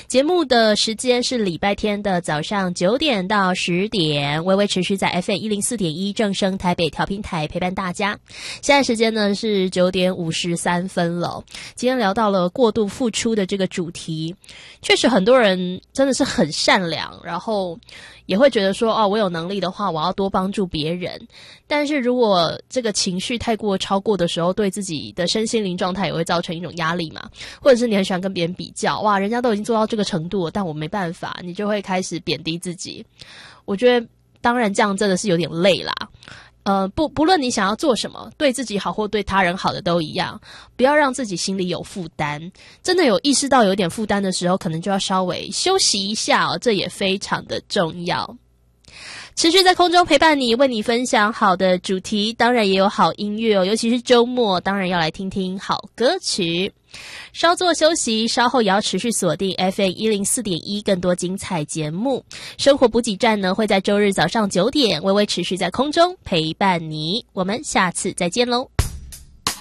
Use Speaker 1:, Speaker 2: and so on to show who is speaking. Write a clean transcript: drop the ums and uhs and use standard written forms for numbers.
Speaker 1: 节目的时间是礼拜天的早上9点到10点，微微持续在 FM104.1 正声台北调频台陪伴大家。现在时间呢是9点53分了。今天聊到了过度付出的这个主题，确实很多人真的是很善良，然后也会觉得说我有能力的话我要多帮助别人，但是如果这个情绪太过超过的时候，对自己的身心灵状态也会造成一种压力嘛，或者是你很喜欢跟别人比较，哇，人家都已经做到这个程度了，但我没办法，你就会开始贬低自己。我觉得当然这样真的是有点累啦。不论你想要做什么，对自己好或对他人好的都一样，不要让自己心里有负担。真的有意识到有点负担的时候，可能就要稍微休息一下哦，这也非常的重要。持续在空中陪伴你，为你分享好的主题，当然也有好音乐哦，尤其是周末，当然要来听听好歌曲。稍作休息，稍后也要持续锁定 FM104.1 更多精彩节目。生活补给站呢，会在周日早上9点微微持续在空中陪伴你，我们下次再见喽。